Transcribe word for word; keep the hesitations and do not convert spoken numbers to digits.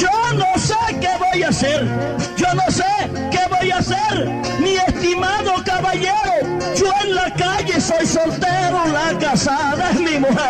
Yo no sé qué voy a hacer. Yo no sé qué voy a hacer, mi estimado caballero. Yo en la calle soy soltero, la casada es mi mujer.